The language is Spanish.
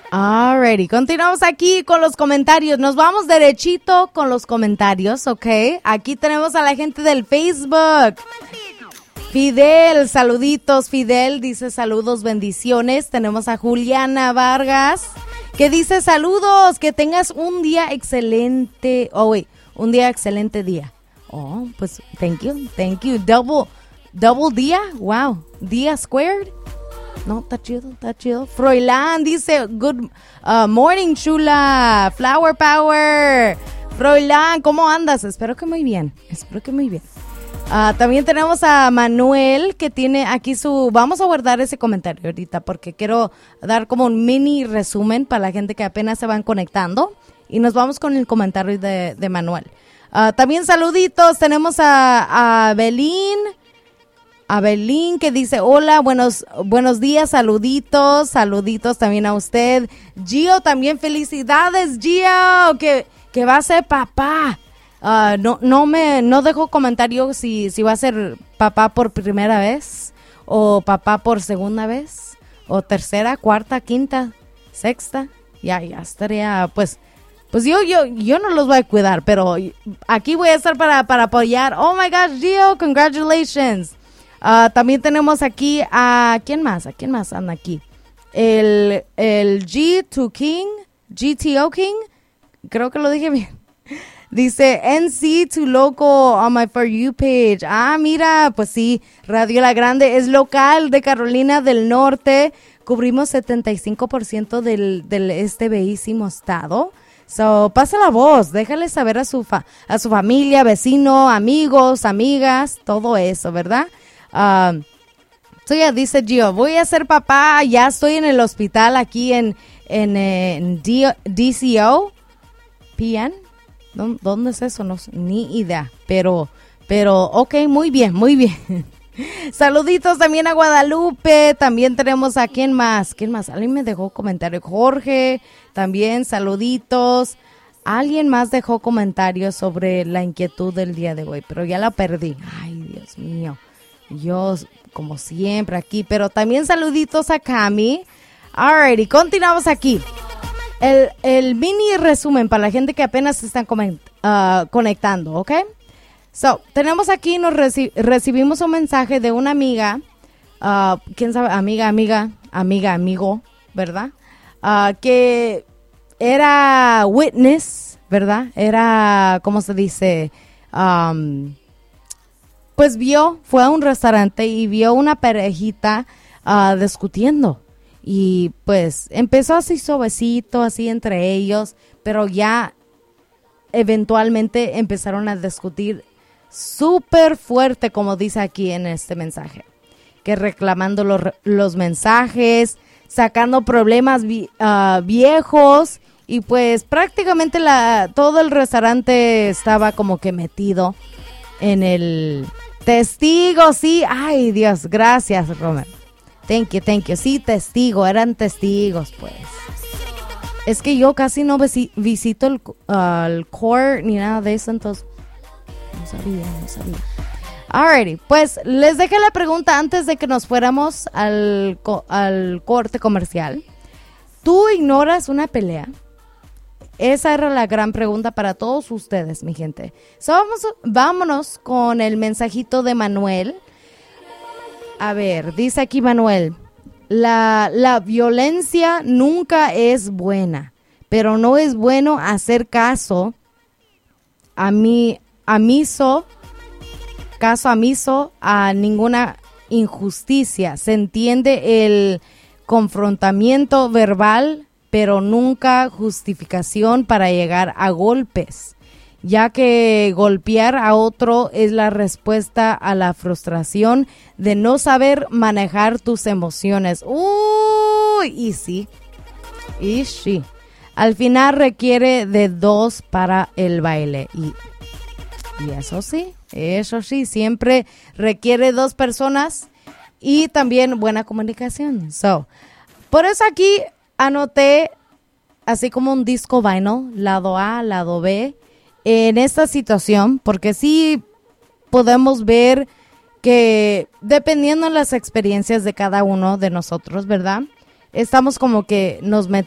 Alrighty, continuamos aquí con los comentarios. Nos vamos derechito con los comentarios, ¿ok? Aquí tenemos a la gente del Facebook. Fidel, saluditos. Fidel dice saludos, bendiciones. Tenemos a Juliana Vargas que dice saludos, que tengas un día excelente. Un día excelente día. Oh, pues thank you. Double día, wow. Día squared. No, está chido. Froilán dice, good morning, chula. Flower power. Froilán, ¿cómo andas? Espero que muy bien. También tenemos a Manuel que tiene aquí vamos a guardar ese comentario ahorita porque quiero dar como un mini resumen para la gente que apenas se van conectando. Y nos vamos con el comentario de Manuel. También saluditos, tenemos a Belín. Abelín que dice, hola, buenos días, saluditos también a usted. Gio, también felicidades, Gio, que va a ser papá. No dejó comentario si va a ser papá por primera vez, o papá por segunda vez, o tercera, cuarta, quinta, sexta. Ya estaría, pues yo no los voy a cuidar, pero aquí voy a estar para apoyar. Oh my gosh, Gio, congratulations. También tenemos aquí a ¿quién más anda aquí? El GTO King, creo que lo dije bien. Dice NC to local on my For You page. Mira, pues sí, Radio La Grande es local de Carolina del Norte. Cubrimos 75% del este bellísimo estado. So, pasa la voz, déjale saber a su familia, vecino, amigos, amigas, todo eso, ¿verdad? Ya dice Gio, voy a ser papá, ya estoy en el hospital aquí en DCO, PN, ¿dónde es eso? No sé, ni idea, pero, ok, muy bien. Saluditos también a Guadalupe, también tenemos a ¿quién más? Alguien me dejó comentario, Jorge, también saluditos. Alguien más dejó comentarios sobre la inquietud del día de hoy, pero ya la perdí. Ay, Dios mío. Yo, como siempre, aquí. Pero también saluditos a Cami. Alrighty, continuamos aquí. El mini resumen para la gente que apenas se están conectando, ¿ok? So, tenemos aquí, recibimos un mensaje de una amiga. ¿Quién sabe? Amigo, ¿verdad? Que era witness, ¿verdad? Era, ¿cómo se dice? Pues fue a un restaurante y vio una parejita discutiendo. Y pues empezó así suavecito, así entre ellos, pero ya eventualmente empezaron a discutir súper fuerte, como dice aquí en este mensaje. Que reclamando los mensajes, sacando problemas viejos. Y pues prácticamente todo el restaurante estaba como que metido en el... Testigo, sí. Ay, Dios, gracias, Romer. Thank you. Sí, eran testigos, pues. Es que yo casi no visito el core ni nada de eso, entonces no sabía. Alrighty, pues les dejé la pregunta antes de que nos fuéramos al corte comercial. ¿Tú ignoras una pelea? Esa era la gran pregunta para todos ustedes, mi gente. So, vámonos con el mensajito de Manuel. A ver, dice aquí Manuel. La violencia nunca es buena, pero no es bueno hacer caso omiso a ninguna injusticia. Se entiende el confrontamiento verbal, pero nunca justificación para llegar a golpes, ya que golpear a otro es la respuesta a la frustración de no saber manejar tus emociones. Y sí. Al final requiere de dos para el baile. Y eso sí, siempre requiere dos personas y también buena comunicación. Por eso aquí anoté así como un disco vinyl, lado A, lado B, en esta situación, porque sí podemos ver que dependiendo de las experiencias de cada uno de nosotros, ¿verdad? Estamos como que nos